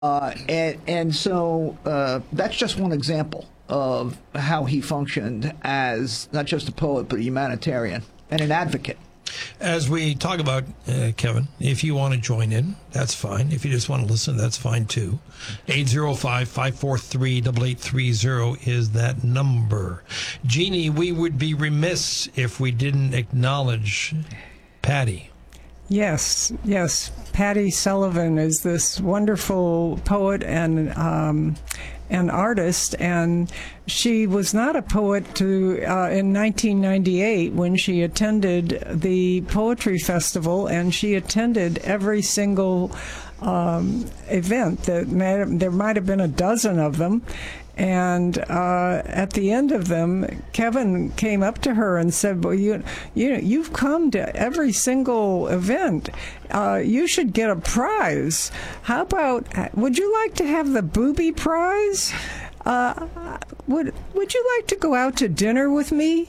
And so that's just one example of how he functioned as not just a poet, but a humanitarian and an advocate. As we talk about Kevin, if you want to join in, that's fine. If you just want to listen, that's fine too. 805-543-8830 is that number. Jeannie, we would be remiss if we didn't acknowledge Patty. Yes. Patty Sullivan is this wonderful poet and artist, and she was not a poet in 1998 when she attended the Poetry Festival, and she attended every single event. There might have been a dozen of them. And at the end of them, Kevin came up to her and said, "Well, you've come to every single event. You should get a prize. How about? Would you like to have the Booby Prize? Would you like to go out to dinner with me?"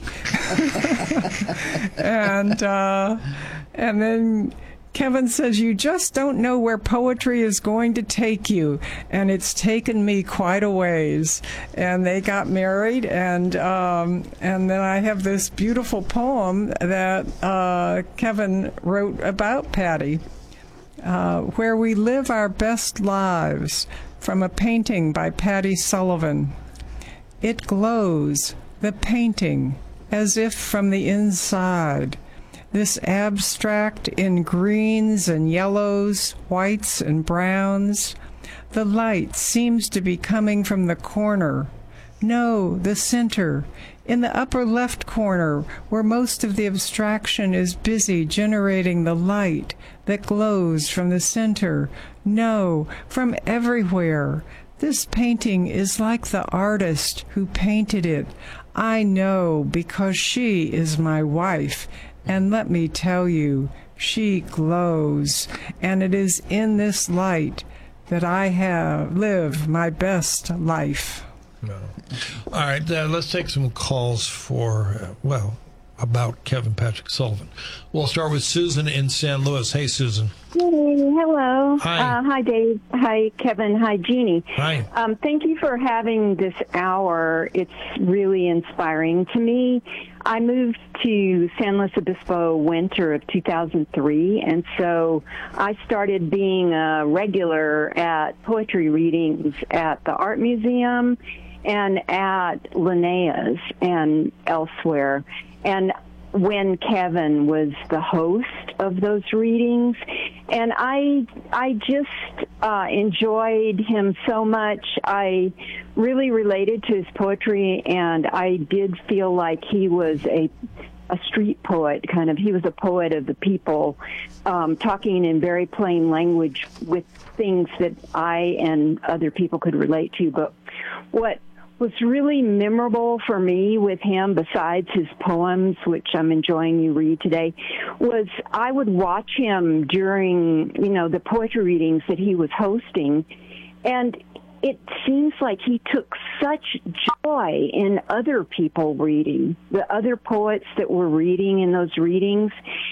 and then Kevin says, "You just don't know where poetry is going to take you," and it's taken me quite a ways. And they got married, and then I have this beautiful poem that Kevin wrote about Patty, "Where We Live Our Best Lives," from a painting by Patty Sullivan. It glows, the painting, as if from the inside. This abstract in greens and yellows, whites and browns. The light seems to be coming from the corner. No, the center. In the upper left corner, where most of the abstraction is busy generating the light that glows from the center. No, from everywhere. This painting is like the artist who painted it. I know because she is my wife. And let me tell you, she glows, and it is in this light that I live my best life. No. All right, let's take some calls about Kevin Patrick Sullivan. We'll start with Susan in San Luis. Hey, Susan. Hey, hello. Hi. Hi, Dave. Hi, Kevin. Hi, Jeannie. Hi. Thank you for having this hour. It's really inspiring to me. I moved to San Luis Obispo winter of 2003, and so I started being a regular at poetry readings at the Art Museum and at Linnea's and elsewhere. And when Kevin was the host of those readings, and I just enjoyed him so much. I really related to his poetry, and I did feel like he was a street poet, kind of. He was a poet of the people, talking in very plain language with things that I and other people could relate to. But what was really memorable for me with him, besides his poems, which I'm enjoying you read today, was I would watch him during, the poetry readings that he was hosting, and it seems like he took such joy in other people reading, the other poets that were reading in those readings.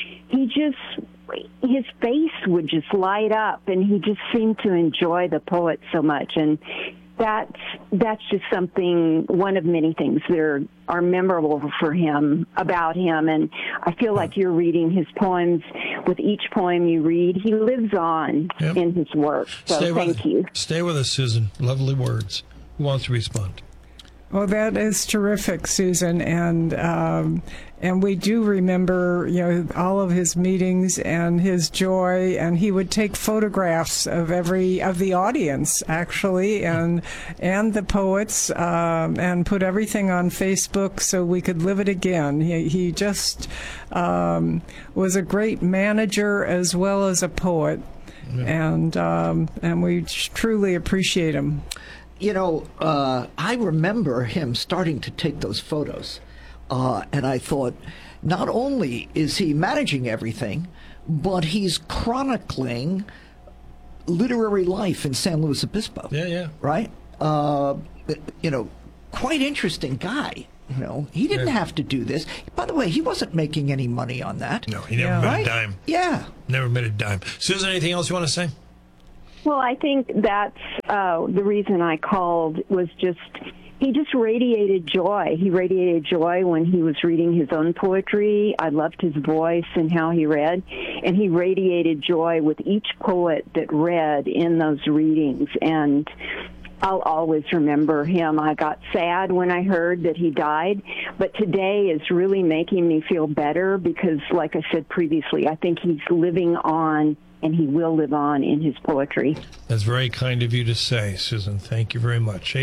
His face would just light up, and he just seemed to enjoy the poet so much. And that's just something, one of many things that are memorable for him, about him. And I feel like you're reading his poems. With each poem you read, he lives on in his work. So thank you. Stay with us, Susan. Lovely words. Who wants to respond? Well, that is terrific, Susan, and we do remember, all of his meetings and his joy, and he would take photographs of the audience, actually, and the poets, and put everything on Facebook so we could live it again. He just was a great manager as well as a poet, and we truly appreciate him. I remember him starting to take those photos, and I thought, not only is he managing everything, but he's chronicling literary life in San Luis Obispo. Yeah. Right? Quite interesting guy. He didn't have to do this. By the way, he wasn't making any money on that. No, he never made a dime. Yeah. Never made a dime. Susan, anything else you want to say? Well, I think that's the reason I called was he just radiated joy. He radiated joy when he was reading his own poetry. I loved his voice and how he read. And he radiated joy with each poet that read in those readings. And I'll always remember him. I got sad when I heard that he died, but today is really making me feel better because, like I said previously, I think he's living on, and he will live on in his poetry. That's very kind of you to say, Susan. Thank you very much.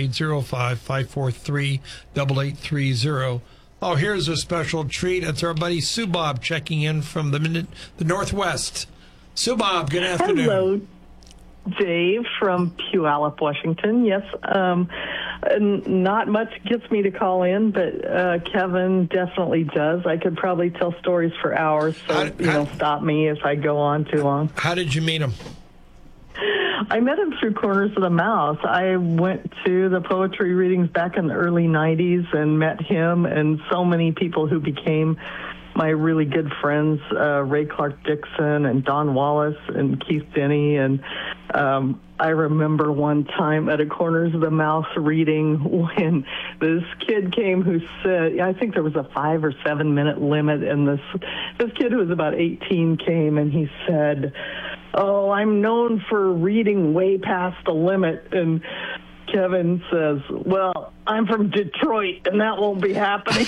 805-543-8830. Oh, here's a special treat. It's our buddy Sue Bob checking in from the Northwest. Sue Bob, good afternoon. Hello, Dave from Puyallup, Washington. Yes, not much gets me to call in, but Kevin definitely does. I could probably tell stories for hours, so stop me if I go on too long. How did you meet him? I met him through Corners of the Mouth. I went to the poetry readings back in the early 90s and met him and so many people who became my really good friends, Ray Clark Dixon and Don Wallace and Keith Denny. And I remember one time at a Corners of the Mouth reading when this kid came who said, I think there was a 5 or 7 minute limit, and this kid who was about 18 came and he said, "Oh, I'm known for reading way past the limit." And Kevin says, "Well, I'm from Detroit, and that won't be happening."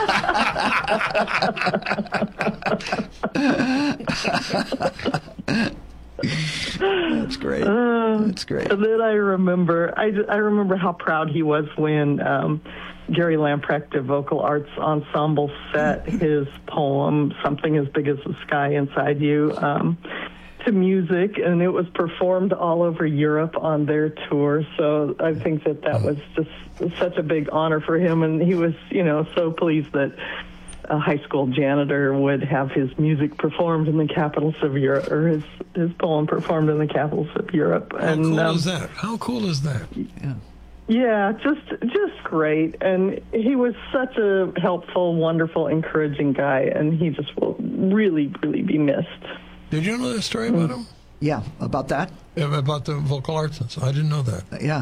That's great. That's great. And then I remember how proud he was when Gary Lamprecht of Vocal Arts Ensemble set his poem, Something as Big as the Sky Inside You, to music, and it was performed all over Europe on their tour. So I think that was just such a big honor for him, and he was, so pleased that a high school janitor would have his music performed in the capitals of Europe, or his poem performed in the capitals of Europe. How cool is that? How cool is that? Yeah, just great. And he was such a helpful, wonderful, encouraging guy, and he just will really, really be missed. Did you know the story about him? Yeah, about that? About the vocal arts? I didn't know that. Yeah.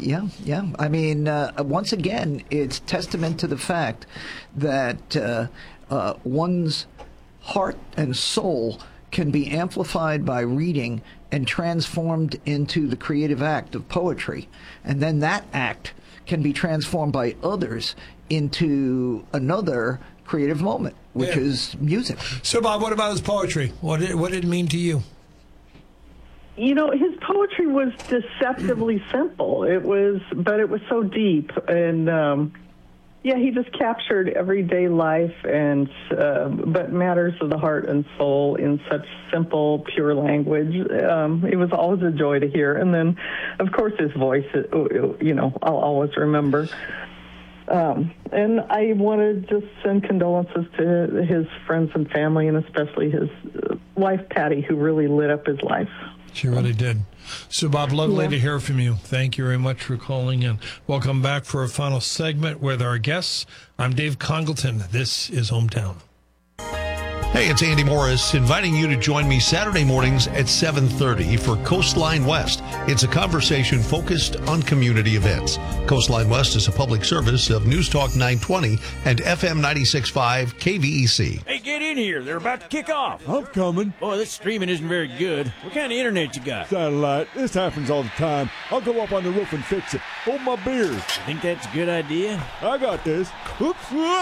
I mean, once again, it's testament to the fact that one's heart and soul can be amplified by reading and transformed into the creative act of poetry. And then that act can be transformed by others into another creative moment, which is music. So, Bob, what about his poetry? What did it mean to you? His poetry was deceptively simple. But it was so deep, and he just captured everyday life and but matters of the heart and soul in such simple, pure language. It was always a joy to hear, and then, of course, his voice. I'll always remember. And I want to just send condolences to his friends and family, and especially his wife, Patty, who really lit up his life. She really did. So, Bob, lovely to hear from you. Thank you very much for calling in. Welcome back for a final segment with our guests. I'm Dave Congleton. This is Hometown. Hey, it's Andy Morris inviting you to join me Saturday mornings at 7:30 for Coastline West. It's a conversation focused on community events. Coastline West is a public service of News Talk 920 and FM 96.5 KVEC. Hey, get in here. They're about to kick off. I'm coming. Boy, this streaming isn't very good. What kind of internet you got? Satellite. This happens all the time. I'll go up on the roof and fix it. Hold my beer. You think that's a good idea? I got this. Oops.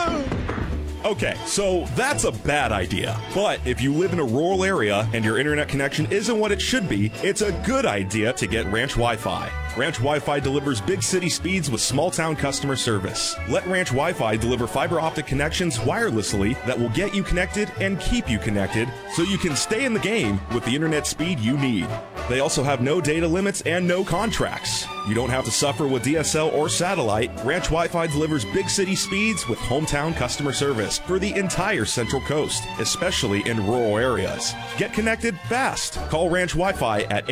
Okay, so that's a bad idea. But if you live in a rural area and your internet connection isn't what it should be, it's a good idea to get Ranch Wi-Fi. Ranch Wi-Fi delivers big city speeds with small town customer service. Let Ranch Wi-Fi deliver fiber optic connections wirelessly that will get you connected and keep you connected so you can stay in the game with the internet speed you need. They also have no data limits and no contracts. You don't have to suffer with DSL or satellite. Ranch Wi-Fi delivers big city speeds with hometown customer service for the entire Central Coast, especially in rural areas. Get connected fast. Call Ranch Wi-Fi at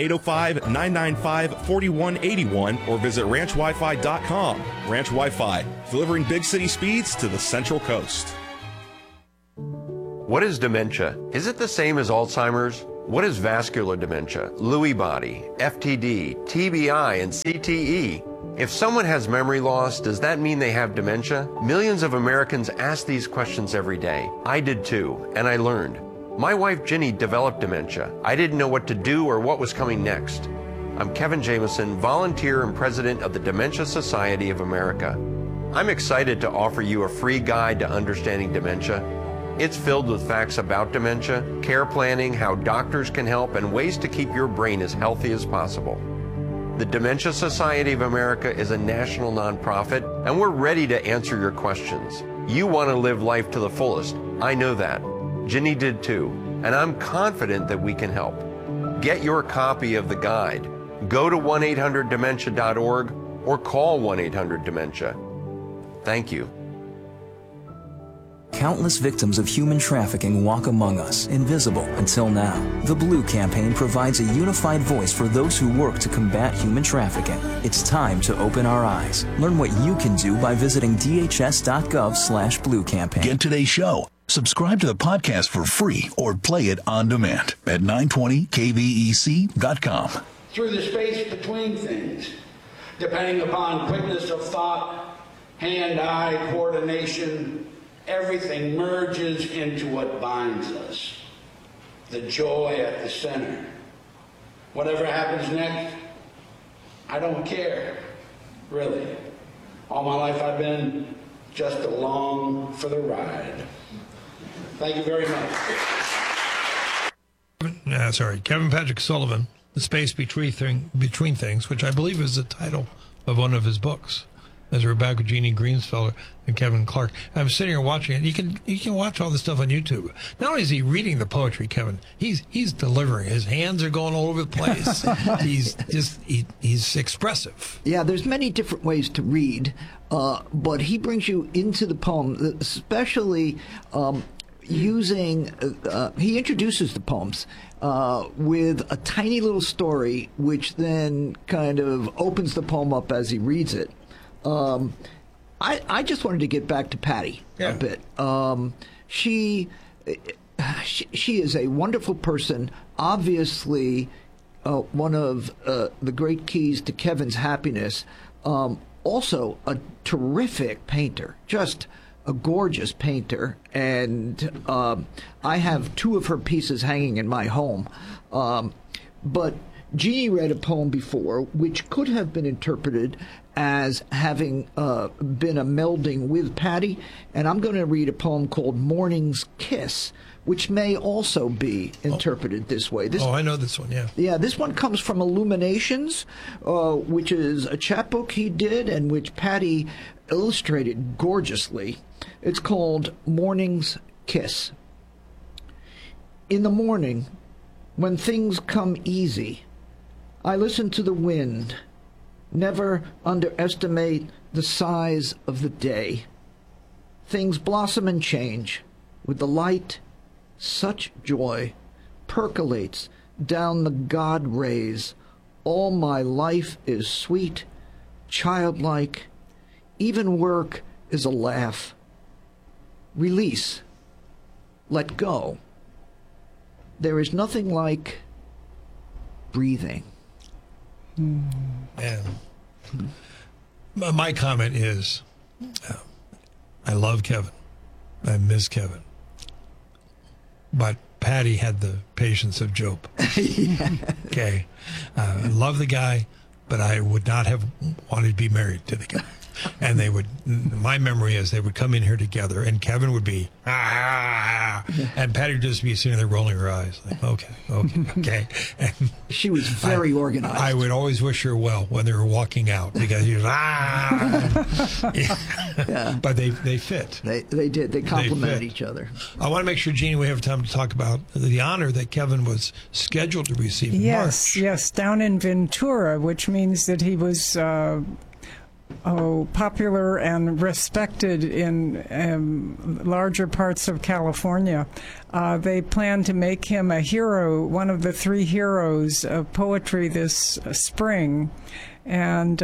805-995-4181 or visit ranchwifi.com. Ranch Wi-Fi, delivering big city speeds to the Central Coast. What is dementia? Is it the same as Alzheimer's? What is vascular dementia, Lewy body, FTD, TBI, and CTE? If someone has memory loss, does that mean they have dementia? Millions of Americans ask these questions every day. I did too, and I learned. My wife Ginny developed dementia. I didn't know what to do or what was coming next. I'm Kevin Jameson, volunteer and president of the Dementia Society of America. I'm excited to offer you a free guide to understanding dementia. It's filled with facts about dementia, care planning, how doctors can help, and ways to keep your brain as healthy as possible. The Dementia Society of America is a national nonprofit, and we're ready to answer your questions. You want to live life to the fullest. I know that. Ginny did too, and I'm confident that we can help. Get your copy of the guide. Go to 1-800-DEMENTIA.org or call 1-800-DEMENTIA. Thank you. Countless victims of human trafficking walk among us, invisible until now. The Blue Campaign provides a unified voice for those who work to combat human trafficking. It's time to open our eyes. Learn what you can do by visiting dhs.gov/Blue Campaign. Get today's show. Subscribe to the podcast for free or play it on demand at 920kvec.com. Through the space between things, depending upon quickness of thought, hand-eye coordination, everything merges into what binds us. The joy at the center. Whatever happens next, I don't care, really. All my life I've been just along for the ride. Thank you very much. Kevin Patrick Sullivan, The Space Between Things, which I believe is the title of one of his books. As we're back with Jeannie Greensfelder and Kevin Clark. I'm sitting here watching it. You can watch all this stuff on YouTube. Not only is he reading the poetry, Kevin, he's delivering. His hands are going all over the place. he's expressive. Yeah, there's many different ways to read, but he brings you into the poem, especially using. He introduces the poems with a tiny little story, which then kind of opens the poem up as he reads it. I just wanted to get back to Patty a bit. She is a wonderful person. Obviously, one of the great keys to Kevin's happiness. Also, a terrific painter. Just a gorgeous painter. And I have two of her pieces hanging in my home. But Jeannie read a poem before, which could have been interpreted as having been a melding with Patty, and I'm going to read a poem called Morning's Kiss, which may also be interpreted this way. I know this one, yeah. Yeah, this one comes from Illuminations, which is a chapbook he did and which Patty illustrated gorgeously. It's called Morning's Kiss. In the morning, when things come easy, I listen to the wind. Never underestimate the size of the day. Things blossom and change. With the light, such joy percolates down the God rays. All my life is sweet, childlike. Even work is a laugh. Release. Let go. There is nothing like breathing. And my comment is, I love Kevin. I miss Kevin. But Patty had the patience of Job. Okay. I love the guy, but I would not have wanted to be married to the guy. And they would, my memory is they would come in here together and Kevin would be, and Patty would just be sitting there rolling her eyes like, okay. And she was very organized. I would always wish her well when they were walking out because she was, yeah. But they fit. They did. They complemented each other. I want to make sure, Jeannie, we have time to talk about the honor that Kevin was scheduled to receive in March. Yes, down in Ventura, which means that he was popular and respected in larger parts of California. They plan to make him a hero, one of the three heroes of poetry this spring, and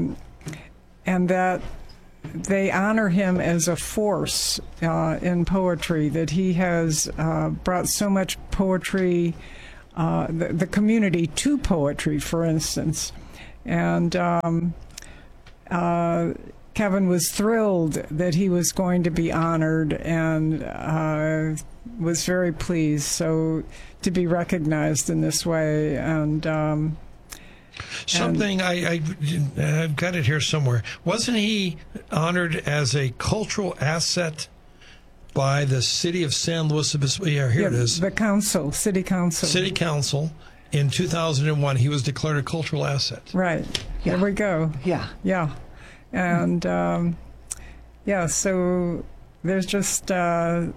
that they honor him as a force in poetry, that he has brought so much poetry the community to poetry, for instance. And Kevin was thrilled that he was going to be honored, and was very pleased to be recognized in this way. And something I've got it here somewhere. Wasn't he honored as a cultural asset by the city of San Luis Obispo? Yeah, here it is. The council, city council. City council. In 2001, he was declared a cultural asset. Right. Yeah. There we go. Yeah. Yeah. And, so there's just so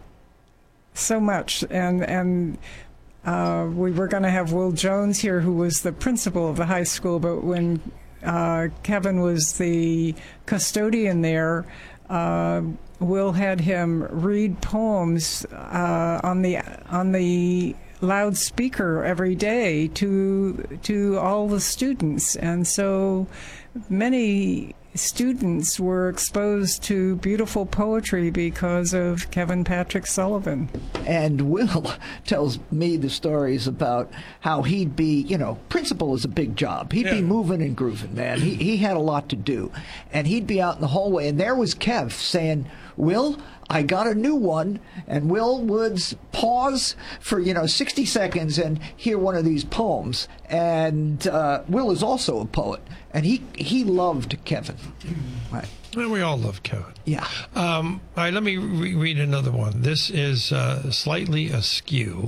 much. And we were going to have Will Jones here, who was the principal of the high school, but when Kevin was the custodian there, Will had him read poems on the loudspeaker every day to all the students, and so many students were exposed to beautiful poetry because of Kevin Patrick Sullivan. And Will tells me the stories about how he'd be, principal is a big job. He'd be moving and grooving, man. He had a lot to do. And he'd be out in the hallway, and there was Kev saying, Will, I got a new one. And Will would pause for, 60 seconds and hear one of these poems. And Will is also a poet. And he loved Kevin. Right. Well, we all love Kevin. Yeah. All right, let me read another one. This is Slightly Askew.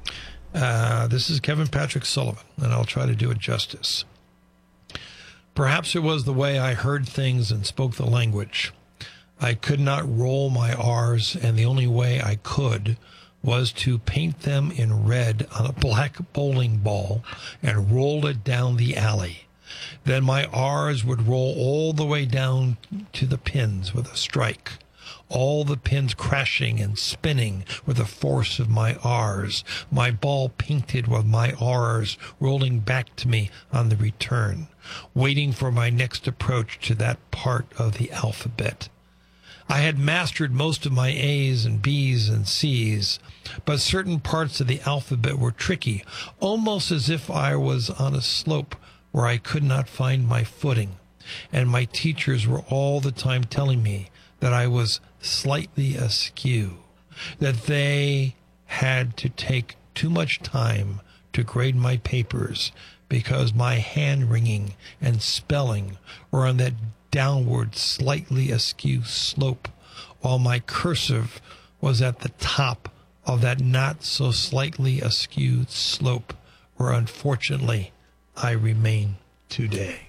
This is Kevin Patrick Sullivan, and I'll try to do it justice. Perhaps it was the way I heard things and spoke the language. I could not roll my R's, and the only way I could was to paint them in red on a black bowling ball and roll it down the alley. Then my R's would roll all the way down to the pins with a strike, all the pins crashing and spinning with the force of my R's, my ball painted with my R's rolling back to me on the return, waiting for my next approach to that part of the alphabet. I had mastered most of my A's and B's and C's, but certain parts of the alphabet were tricky, almost as if I was on a slope where I could not find my footing, and my teachers were all the time telling me that I was slightly askew, that they had to take too much time to grade my papers because my hand-wringing and spelling were on that downward, slightly askew slope, while my cursive was at the top of that not so slightly askew slope where unfortunately I remain today.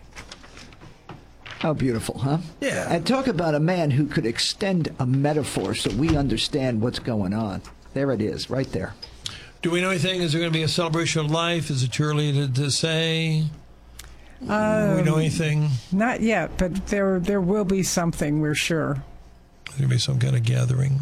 How beautiful, huh? Yeah. And talk about a man who could extend a metaphor so we understand what's going on. There it is, right there. Do we know anything? Is there going to be a celebration of life? Is it too early to say? Do we know anything? Not yet, but there will be something, we're sure. There's going to be some kind of gathering.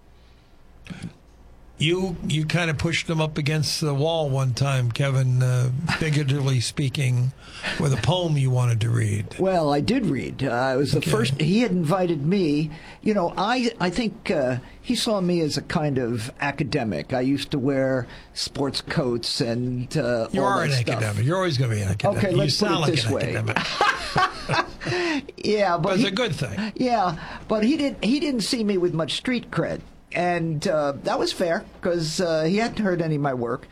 You kind of pushed him up against the wall one time, Kevin, figuratively speaking, with a poem you wanted to read. Well, I did read. It was the first. He had invited me. I think he saw me as a kind of academic. I used to wear sports coats and you all are that an stuff. academic. You're always going to be an academic. Okay, let's you put sound it like this an way. academic. Yeah, but it's a good thing. Yeah, but he didn't see me with much street cred. And that was fair because he hadn't heard any of my work.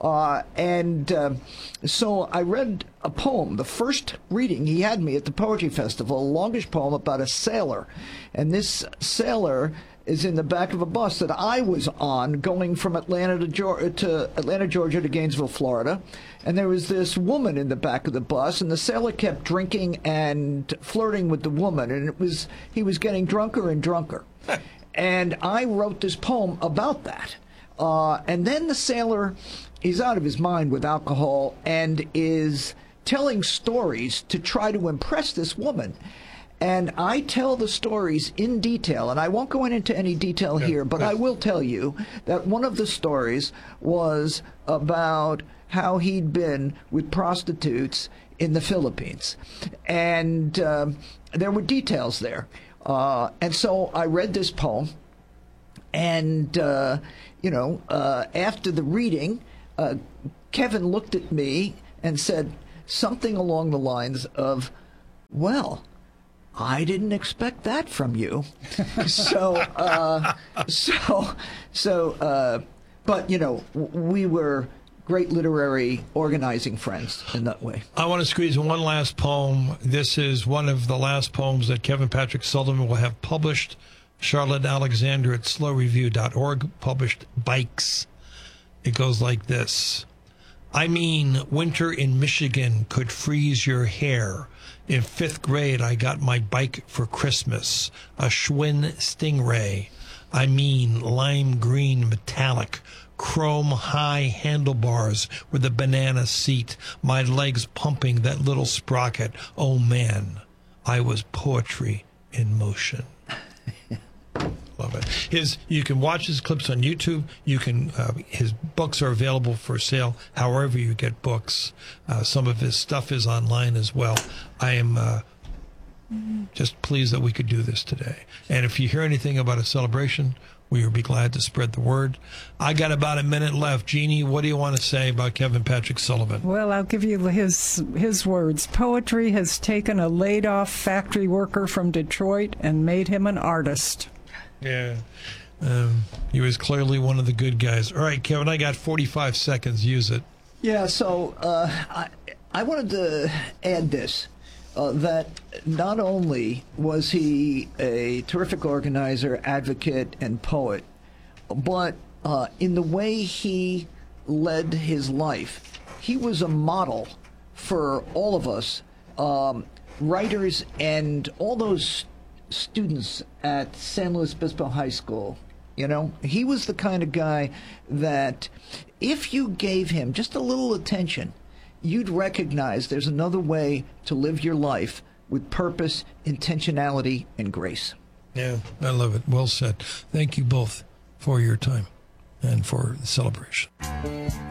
So I read a poem. The first reading he had me at the Poetry Festival, a longish poem about a sailor. And this sailor is in the back of a bus that I was on going from Atlanta, Georgia to Gainesville, Florida. And there was this woman in the back of the bus, and the sailor kept drinking and flirting with the woman. And he was getting drunker and drunker. And I wrote this poem about that. And then the sailor is out of his mind with alcohol and is telling stories to try to impress this woman. And I tell the stories in detail, and I won't go into any detail here, but I will tell you that one of the stories was about how he'd been with prostitutes in the Philippines. And there were details there. And so I read this poem, and, after the reading, Kevin looked at me and said something along the lines of, well, I didn't expect that from you. But, you know, we were great literary organizing friends in that way. I want to squeeze in one last poem. This is one of the last poems that Kevin Patrick Sullivan will have published. Charlotte Alexander at slowreview.org published Bikes. It goes like this. I mean, winter in Michigan could freeze your hair. In 5th grade, I got my bike for Christmas, a Schwinn Stingray. I mean, lime green metallic, chrome high handlebars with a banana seat, my legs pumping that little sprocket. Oh man, I was poetry in motion. Love it. You can watch his clips on YouTube. You can his books are available for sale however you get books. Some of his stuff is online as well. I am just pleased that we could do this today. And if you hear anything about a celebration, we would be glad to spread the word. I got about a minute left. Jeannie, what do you want to say about Kevin Patrick Sullivan? Well, I'll give you his words. Poetry has taken a laid-off factory worker from Detroit and made him an artist. Yeah. He was clearly one of the good guys. All right, Kevin, I got 45 seconds. Use it. Yeah, so I wanted to add this, that not only was he a terrific organizer, advocate, and poet, but in the way he led his life, he was a model for all of us, writers and all those students at San Luis Obispo High School. You know, he was the kind of guy that if you gave him just a little attention, you'd recognize there's another way to live your life with purpose, intentionality, and grace. Yeah, I love it. Well said. Thank you both for your time and for the celebration.